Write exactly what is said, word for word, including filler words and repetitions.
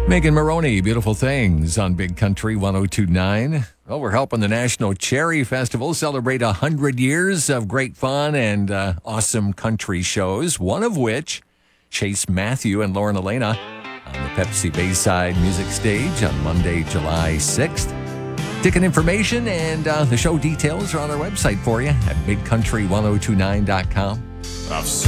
Megan Maroney, Beautiful Things on Big Country one oh two point nine. Well, we're helping the National Cherry Festival celebrate one hundred years of great fun and uh, awesome country shows, one of which, Chase Matthew and Lauren Elena on the Pepsi Bayside Music Stage on Monday, July sixth. Ticket information and uh, the show details are on our website for you at big country ten twenty-nine dot com. I've seen